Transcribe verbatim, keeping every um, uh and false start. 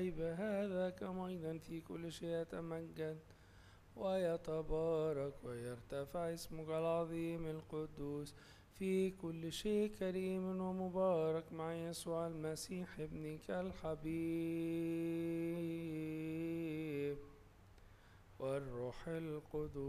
بهذا كما أيضا في كل شيء يتمجد ويتبارك ويرتفع اسمك العظيم القدوس في كل شيء كريم ومبارك مع يسوع المسيح ابنك الحبيب والروح القدس.